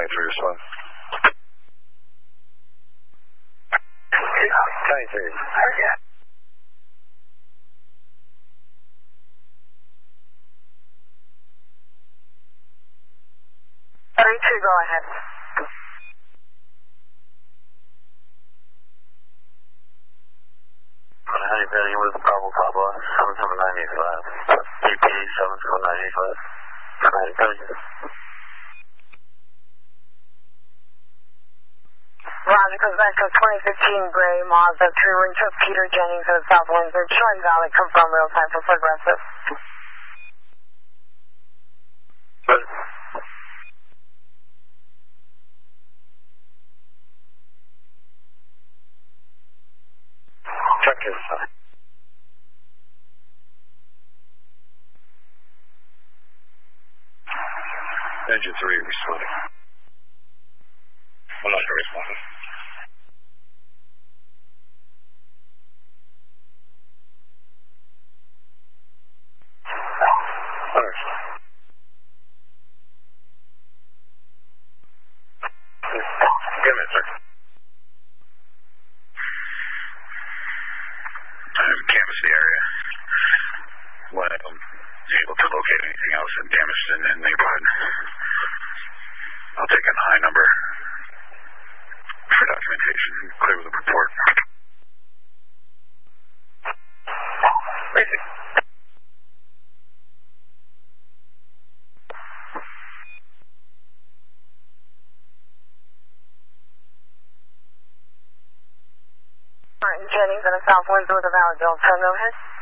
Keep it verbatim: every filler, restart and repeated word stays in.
twenty-three, respond. twenty-three. Yeah. thirty-two, go ahead. Honey, Benny with Bravo Papa, seven seven nine eight five. A P seven seven nine eight five. Honey, Benny. Roger, comes back to twenty fifteen Gray Mazda touring to Peter Jennings at South Windsor, Chart Valley, confirm real time for Progressive. Good. Check this side. Engine three responding. One not responding. Understood. Give me a sir. I'm canvassed the area. When I'm able to locate anything else and damaged in the neighborhood, I'll take a high number for documentation and clear with a report. Basic. Martin Jennings at South Windsor with a valid bill. So go ahead.